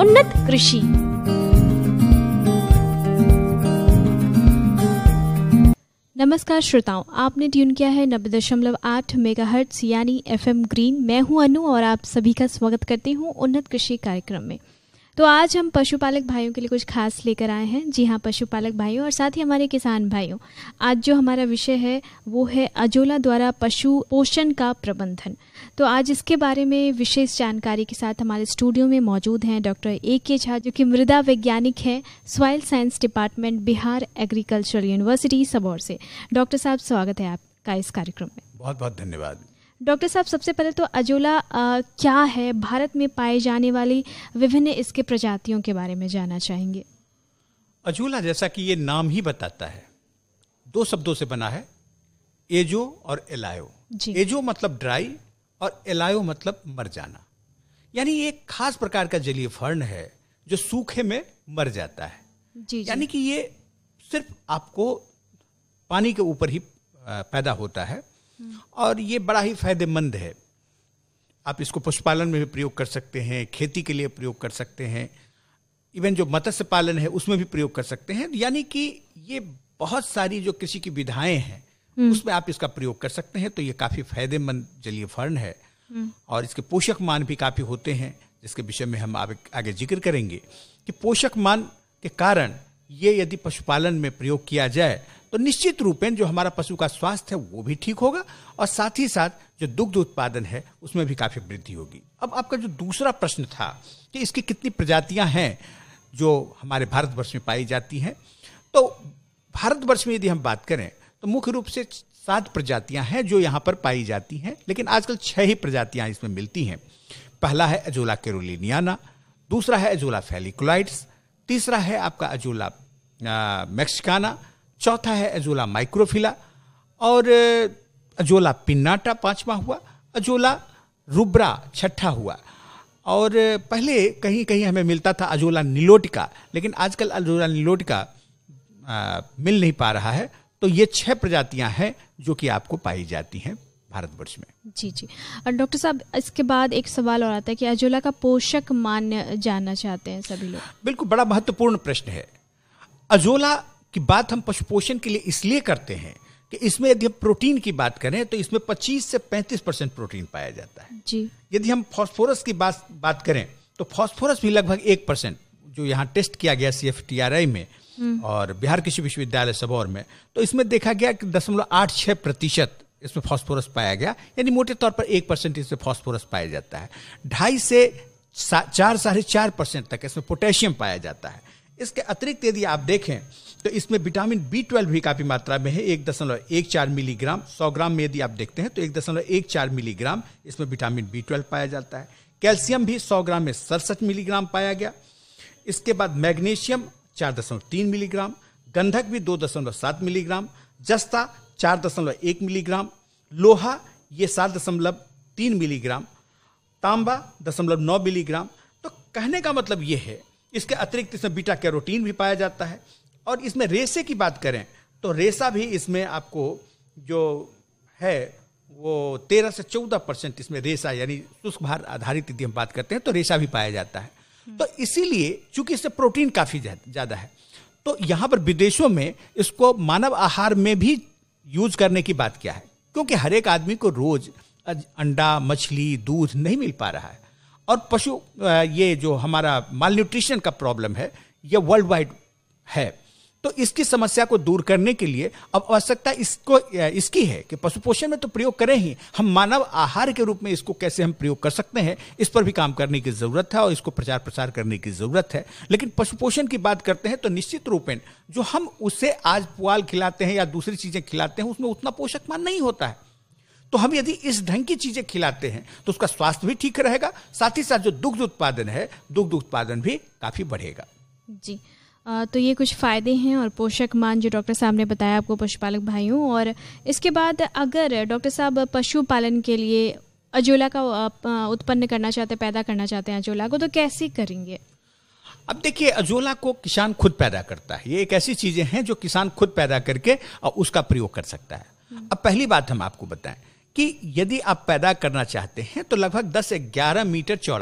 उन्नत कृषि। नमस्कार श्रोताओं, आपने ट्यून किया है 90.8 मेगाहर्ट्ज यानी FM ग्रीन। मैं हूं अनु और आप सभी का स्वागत करती हूं उन्नत कृषि कार्यक्रम में। तो आज हम पशुपालक भाइयों के लिए कुछ खास लेकर आए हैं। जी हाँ, पशुपालक भाइयों और साथ ही हमारे किसान भाइयों, आज जो हमारा विषय है वो है अजोला द्वारा पशु पोषण का प्रबंधन। तो आज इसके बारे में विशेष जानकारी के साथ हमारे स्टूडियो में मौजूद हैं डॉक्टर AK झा, जो कि मृदा वैज्ञानिक हैं, soil science department, Bihar agricultural university Sabour से। डॉक्टर साहब, स्वागत है आपका इस कार्यक्रम में। बहुत बहुत धन्यवाद। डॉक्टर साहब, सबसे पहले तो अजोला क्या है, भारत में पाए जाने वाली विभिन्न इसके प्रजातियों के बारे में जानना चाहेंगे। अजोला, जैसा कि ये नाम ही बताता है, दो शब्दों से बना है, एजो और एलायो। एजो मतलब ड्राई और एलायो मतलब मर जाना। यानी ये एक खास प्रकार का जलीय फर्न है जो सूखे में मर जाता है। यानी कि ये सिर्फ आपको पानी के ऊपर ही पैदा होता है और ये बड़ा ही फायदेमंद है। आप इसको पशुपालन में भी प्रयोग कर सकते हैं, खेती के लिए प्रयोग कर सकते हैं, इवन जो मत्स्य पालन है उसमें भी प्रयोग कर सकते हैं। यानी कि ये बहुत सारी जो कृषि की विधाएं हैं उसमें आप इसका प्रयोग कर सकते हैं। तो ये काफी फायदेमंद जलीय फर्न है और इसके पोषक मान भी काफी होते हैं, जिसके विषय में हम आगे जिक्र करेंगे कि पोषक मान के कारण ये यदि पशुपालन में प्रयोग किया जाए तो निश्चित रूप में जो हमारा पशु का स्वास्थ्य है वो भी ठीक होगा और साथ ही साथ जो दुग्ध उत्पादन है उसमें भी काफी वृद्धि होगी। अब आपका जो दूसरा प्रश्न था कि इसकी कितनी प्रजातियां हैं जो हमारे भारतवर्ष में पाई जाती हैं, तो भारतवर्ष में यदि हम बात करें तो मुख्य रूप से 7 प्रजातियां हैं जो यहाँ पर पाई जाती हैं, लेकिन आजकल 6 ही प्रजातियां इसमें मिलती हैं। पहला है अजोला कैरोलिनियाना, दूसरा है अजोला फैलिकुलाइड्स, तीसरा है आपका अजोला मैक्सिकाना, चौथा है अजोला माइक्रोफिला और अजोला पिन्नाटा पांचवा हुआ, अजोला रुब्रा छठा हुआ। और पहले कहीं कहीं हमें मिलता था अजोला निलोटिका, लेकिन आजकल अजोला निलोटिका मिल नहीं पा रहा है। तो ये 6 प्रजातियां हैं जो कि आपको पाई जाती हैं भारतवर्ष में। जी। और डॉक्टर साहब, इसके बाद एक सवाल और आता है कि अजोला का पोषक मान जानना चाहते हैं सभी लोग। बिल्कुल, बड़ा महत्वपूर्ण प्रश्न है। अजोला की बात हम पशु पोषण के लिए इसलिए करते हैं कि इसमें यदि हम प्रोटीन की बात करें तो इसमें 25 से 35% प्रोटीन पाया जाता है। जी। यदि हम फास्फोरस की बात करें तो फास्फोरस भी लगभग 1% जो यहाँ टेस्ट किया गया CFTRI में और बिहार कृषि विश्वविद्यालय सबौर में, तो इसमें देखा गया कि 0.86% इसमें फास्फोरस पाया गया। यानी मोटे तौर पर 1% इसमें फास्फोरस पाया जाता है। 2.5 से 4-4.5% तक इसमें पोटेशियम पाया जाता है। इसके अतिरिक्त यदि आप देखें तो इसमें विटामिन B12 भी काफी मात्रा में है, 1.14 मिलीग्राम। 100 ग्राम में यदि आप देखते हैं तो 1.14 मिलीग्राम इसमें विटामिन B12 पाया जाता है। कैल्शियम भी 100 ग्राम में 67 मिलीग्राम पाया गया। इसके बाद मैग्नीशियम 4.3 मिलीग्राम, गंधक भी 2.7 मिलीग्राम, जस्ता 4.1 मिलीग्राम, लोहा ये 7.3 मिलीग्राम, तांबा 0.9 मिलीग्राम। तो कहने का मतलब ये है, इसके अतिरिक्त इसमें बीटा कैरोटीन भी पाया जाता है। और इसमें रेसे की बात करें तो रेसा भी इसमें आपको जो है वो 13 से 14% इसमें रेसा यानी शुष्क भार आधारित यदि हम बात करते हैं तो रेसा भी पाया जाता है। तो इसीलिए चूंकि इससे प्रोटीन काफी ज्यादा है तो यहाँ पर विदेशों में इसको मानव आहार में भी यूज करने की बात किया है, क्योंकि हर एक आदमी को रोज अंडा, मछली, दूध नहीं मिल पा रहा है और पशु ये जो हमारा माल न्यूट्रिशन का प्रॉब्लम है ये वर्ल्ड वाइड है। तो इसकी समस्या को दूर करने के लिए अब आवश्यकता इसकी है कि पशु पोषण में तो प्रयोग करें ही, हम मानव आहार के रूप में इसको कैसे हम प्रयोग कर सकते हैं, इस पर भी काम करने की जरूरत है और इसको प्रचार प्रसार करने की जरूरत है। लेकिन पशु पोषण की बात करते हैं तो निश्चित रूप में जो हम उसे आज पुआल खिलाते हैं या दूसरी चीजें खिलाते हैं उसमें उतना पोषक मान नहीं होता है। तो हम यदि इस ढंग की चीजें खिलाते हैं तो उसका स्वास्थ्य भी ठीक रहेगा, साथ ही साथ जो दुग्ध उत्पादन है, दुग्ध उत्पादन भी काफी बढ़ेगा। जी। तो ये कुछ फ़ायदे हैं और पोषक मान जो डॉक्टर साहब ने बताया आपको पशुपालक भाइयों। और इसके बाद अगर डॉक्टर साहब पशुपालन के लिए अजोला का उत्पन्न करना चाहते हैं, पैदा करना चाहते हैं अजोला को, तो कैसे करेंगे? अब देखिए, अजोला को किसान खुद पैदा करता है। ये एक ऐसी चीजें हैं जो किसान खुद पैदा करके और उसका प्रयोग कर सकता है। अब पहली बात हम आपको बताएं कि यदि आप पैदा करना चाहते हैं तो लगभग 10 से 11 मीटर चौड़ा